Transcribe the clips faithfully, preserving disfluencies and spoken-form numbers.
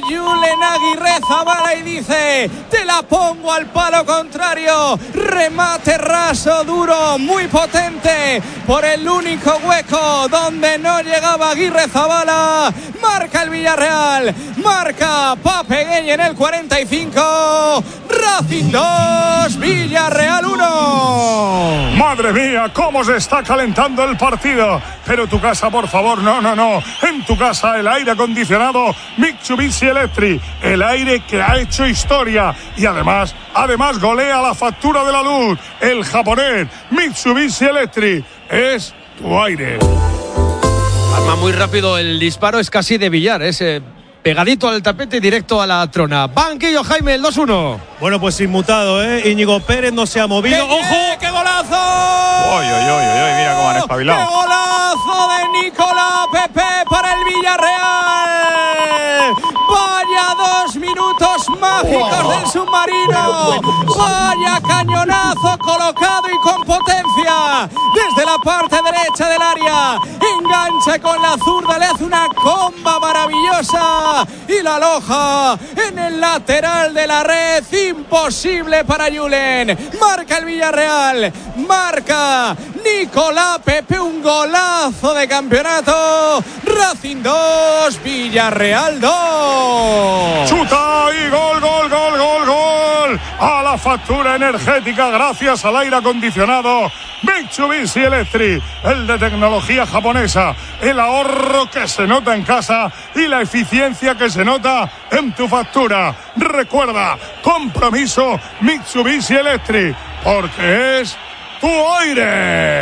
Julen Aguirrezabala y dice: te la pongo al palo contrario. Remate raso, duro, muy potente por el único hueco donde no llegaba Aguirrezabala. Marca el Villarreal, marca Pape Gueye en el cuarenta y cinco. Racing dos, Villarreal uno. Madre mía, cómo se está calentando el partido. Pero tu casa, por favor, no, no, no. En tu casa el aire acondicionado Mitsubishi Electric, el aire que ha hecho historia y además, además golea la factura de la luz. El japonés Mitsubishi Electric es tu aire. Arma muy rápido el disparo, es casi de billar, es eh, pegadito al tapete y directo a la trona. Banquillo, Jaime, el dos uno. Bueno, pues inmutado, ¿eh? Íñigo Pérez no se ha movido. ¡Qué, ¡ojo! ¡Qué golazo! ¡Oy, oy, oy, oy! Mira cómo han espabilado. ¡Qué golazo de Nicolás Pepe para el Villarreal! ¡Vaya dos minutos mágicos wow. del submarino! ¡Vaya cañonazo colocado y con potencia! Desde la parte derecha del área. Engancha con la zurda, le hace una comba maravillosa y la aloja en el lateral de la red. Imposible para Julen. Marca el Villarreal. Marca Nicolás Pepe, un golazo de campeonato. Racing dos, Villarreal dos. Chuta y gol, gol, gol, gol, gol. A la factura energética gracias al aire acondicionado Mitsubishi Electric, el de tecnología japonesa, el ahorro que se nota en casa y la eficiencia que se nota en tu factura. Recuerda, compromiso Mitsubishi Electric, porque es tu aire.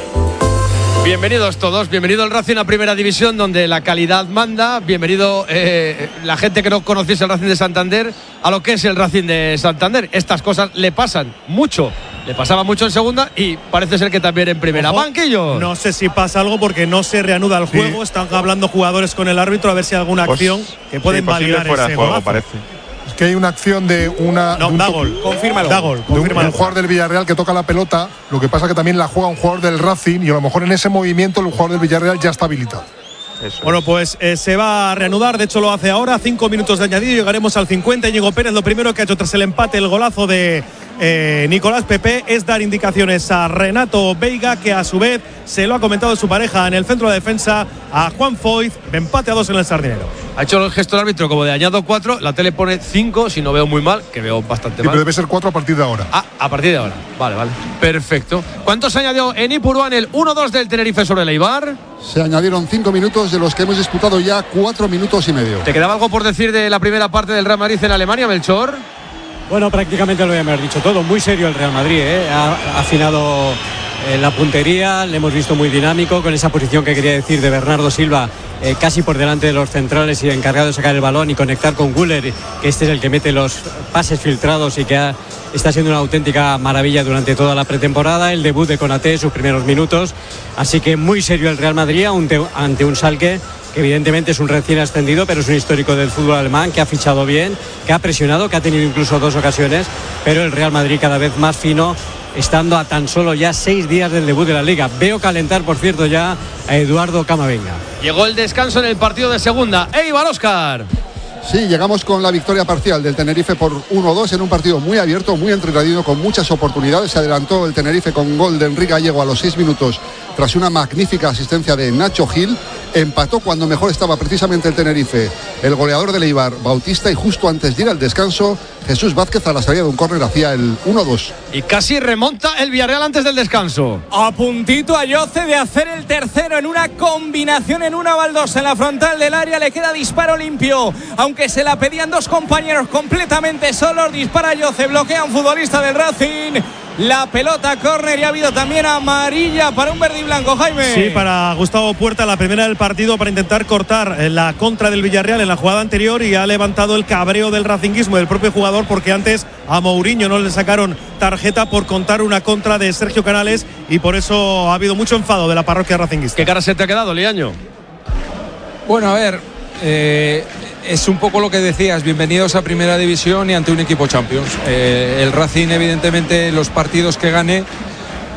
Bienvenidos todos, bienvenido al Racing a Primera División, donde la calidad manda. Bienvenido eh, la gente que no conociese el Racing de Santander a lo que es el Racing de Santander. Estas cosas le pasan mucho. Le pasaba mucho en segunda y parece ser que también en primera. Ojo, Banquillo. No sé si pasa algo porque no se reanuda el juego. Sí. Están hablando jugadores con el árbitro a ver si hay alguna pues, acción que pueden sí, validar fuera ese de juego, golazo. parece. Es que hay una acción de una no, de un da gol, confírmalo. Da gol, de un, un jugador del Villarreal que toca la pelota. Lo que pasa que también la juega un jugador del Racing y a lo mejor en ese movimiento el jugador del Villarreal ya está habilitado. Eso bueno, es. pues eh, se va a reanudar, de hecho lo hace ahora, cinco minutos de añadido, llegaremos al cincuenta. Íñigo Pérez lo primero que ha hecho tras el empate, el golazo de eh, Nicolás Pepe, es dar indicaciones a Renato Veiga, que a su vez se lo ha comentado su pareja en el centro de defensa, a Juan Foyz, empate a dos en el Sardinero. Ha hecho el gesto del árbitro como de añado cuatro, la tele pone cinco, si no veo muy mal, que veo bastante Sí, mal. pero debe ser cuatro a partir de ahora. Ah, a partir de ahora, vale, vale, perfecto. ¿Cuántos añadió en Ipurúa en el uno dos del Tenerife sobre el Eibar? Se añadieron cinco minutos, de los que hemos disputado ya cuatro minutos y medio. ¿Te quedaba algo por decir de la primera parte del Real Madrid en Alemania, Melchor? Bueno, prácticamente lo habíamos dicho todo. Muy serio el Real Madrid, ¿eh? Ha afinado eh, la puntería, le hemos visto muy dinámico, con esa posición que quería decir de Bernardo Silva, eh, casi por delante de los centrales y encargado de sacar el balón y conectar con Güler, que este es el que mete los pases filtrados y que ha, está siendo una auténtica maravilla durante toda la pretemporada. El debut de Konaté, sus primeros minutos. Así que muy serio el Real Madrid ante, ante un Schalke que evidentemente es un recién ascendido, pero es un histórico del fútbol alemán, que ha fichado bien, que ha presionado, que ha tenido incluso dos ocasiones, pero el Real Madrid cada vez más fino, estando a tan solo ya seis días del debut de la Liga. Veo calentar, por cierto, ya a Eduardo Camavinga. Llegó el descanso en el partido de segunda. Eibar, Óscar. Sí, llegamos con la victoria parcial del Tenerife por uno dos en un partido muy abierto, muy entretenido, con muchas oportunidades. Se adelantó el Tenerife con gol de Enrique Gallego a los seis minutos tras una magnífica asistencia de Nacho Gil. Empató cuando mejor estaba precisamente el Tenerife el goleador del Eibar, Bautista, y justo antes de ir al descanso, Jesús Vázquez a la salida de un córner hacía el uno dos. Y casi remonta el Villarreal antes del descanso. A puntito a Yoce de hacer el tercero en una combinación en una baldosa en la frontal del área. Le queda disparo limpio, aunque se la pedían dos compañeros completamente solos. Dispara Yoce, bloquea a un futbolista del Racing. La pelota córner y ha habido también amarilla para un verde y blanco, Jaime. Sí, para Gustavo Puerta, la primera del partido para intentar cortar la contra del Villarreal en la jugada anterior, y ha levantado el cabreo del racinguismo del propio jugador, porque antes a Mourinho no le sacaron tarjeta por contar una contra de Sergio Canales, y por eso ha habido mucho enfado de la parroquia racinguista. ¿Qué cara se te ha quedado, Liaño? Bueno, a ver, eh, es un poco lo que decías, bienvenidos a Primera División y ante un equipo Champions. Eh, el Racing, evidentemente, los partidos que gane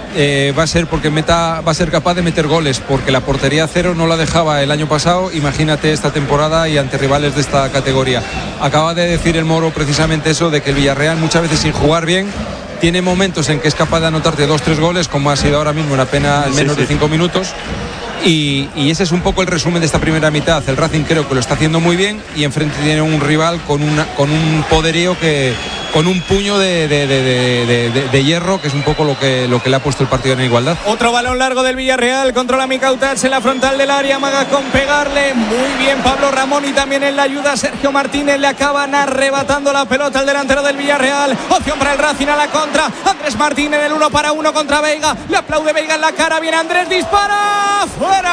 eh, va a ser porque meta, va a ser capaz de meter goles, porque la portería cero no la dejaba el año pasado, imagínate esta temporada y ante rivales de esta categoría. Acaba de decir el Moro precisamente eso, de que el Villarreal muchas veces sin jugar bien tiene momentos en que es capaz de anotarte dos, tres goles, como ha sido ahora mismo en apenas menos sí, sí. de cinco minutos. Y, y ese es un poco el resumen de esta primera mitad. El Racing creo que lo está haciendo muy bien y enfrente tiene un rival con, una, con un poderío que con un puño de, de, de, de, de, de hierro, que es un poco lo que, lo que le ha puesto el partido en igualdad. Otro balón largo del Villarreal, controla Mikautats en la frontal del área, amaga con pegarle, muy bien Pablo Ramón y también en la ayuda Sergio Martínez, le acaban arrebatando la pelota al delantero del Villarreal, opción para el Racing a la contra, Andrés Martínez en el uno para uno contra Veiga, le aplaude Veiga en la cara, viene Andrés, dispara,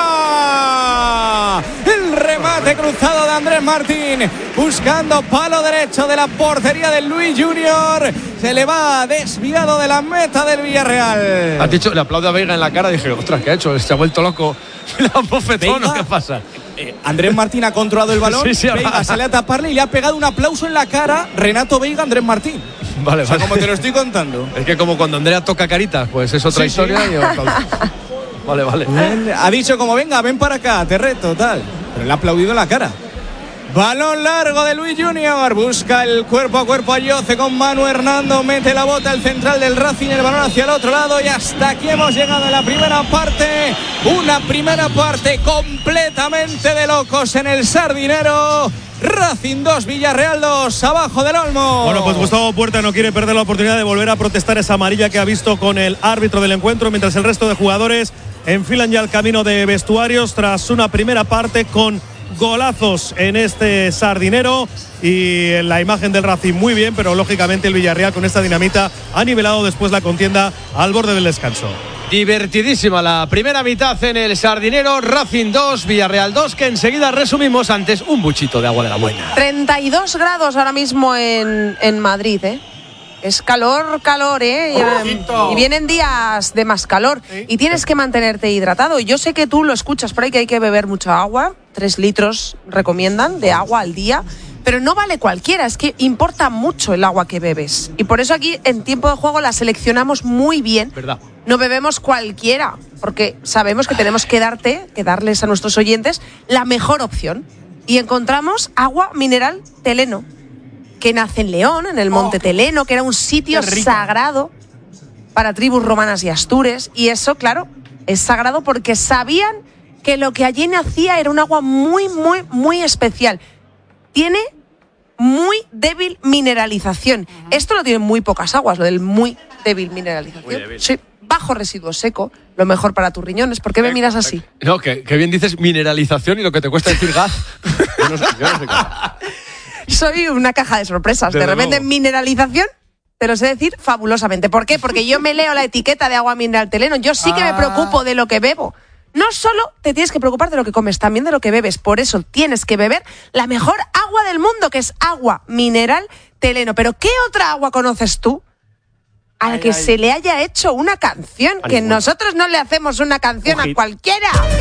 fuera, el remate cruzado de Andrés Martín, buscando palo derecho de la portería del Luis Junior, se le va desviado de la meta del Villarreal. Has dicho, le aplaude a Veiga en la cara, dije, ostras, ¿qué ha hecho? Se ha vuelto loco. ¿Le ha bofetón o qué pasa? Eh, Andrés Martín ha controlado el balón, sí, sí, Veiga sale a taparle y le ha pegado un aplauso en la cara Renato Veiga a Andrés Martín. Vale, o sea, vale. como te lo estoy contando. Es que como cuando Andrea toca caritas, pues es otra sí, historia sí. y Vale, vale. Él ha dicho como, venga, ven para acá, te reto, tal. Pero le ha aplaudido en la cara. Balón largo de Luis Junior, busca el cuerpo a cuerpo a Yoce con Manu Hernando, mete la bota al central del Racing, el balón hacia el otro lado y hasta aquí hemos llegado en la primera parte, una primera parte completamente de locos en el Sardinero. Racing dos, Villarreal dos, abajo del Olmo. Bueno, pues Gustavo Puerta no quiere perder la oportunidad de volver a protestar esa amarilla que ha visto con el árbitro del encuentro, mientras el resto de jugadores enfilan ya el camino de vestuarios tras una primera parte con golazos en este Sardinero y en la imagen del Racing muy bien, pero lógicamente el Villarreal con esta dinamita ha nivelado después la contienda al borde del descanso. Divertidísima la primera mitad en el Sardinero, Racing dos, Villarreal dos, que enseguida resumimos antes un buchito de agua de la buena. treinta y dos grados ahora mismo en, en Madrid, ¿eh? Es calor, calor, ¿eh? Y, y vienen días de más calor. ¿Sí? Y tienes que mantenerte hidratado. Yo sé que tú lo escuchas por ahí, que hay que beber mucha agua. Tres litros recomiendan de agua al día. Pero no vale cualquiera, es que importa mucho el agua que bebes. Y por eso aquí, en tiempo de juego, la seleccionamos muy bien. ¿Verdad? No bebemos cualquiera, porque sabemos que tenemos que darte, que darles a nuestros oyentes la mejor opción. Y encontramos agua mineral Teleno, que nace en León, en el Monte oh, Teleno, que era un sitio sagrado para tribus romanas y astures. Y eso, claro, es sagrado porque sabían que lo que allí nacía era un agua muy, muy, muy especial. Tiene muy débil mineralización. Uh-huh. Esto lo tienen muy pocas aguas, lo del muy débil mineralización. Muy débil. Sí, bajo residuo seco, lo mejor para tus riñones. ¿Por qué me miras así? No, que, que bien dices mineralización y lo que te cuesta decir gas. Yo no sé, yo no sé qué. Soy una caja de sorpresas. De, de repente, luego. Mineralización, te lo sé decir fabulosamente. ¿Por qué? Porque yo me leo la etiqueta de agua mineral Teleno. Yo sí que ah. me preocupo de lo que bebo. No solo te tienes que preocupar de lo que comes, también de lo que bebes. Por eso tienes que beber la mejor agua del mundo, que es agua mineral Teleno. ¿Pero qué otra agua conoces tú a la ay, que ay. se le haya hecho una canción? Ay, que bueno. nosotros no le hacemos una canción Ojito. a cualquiera?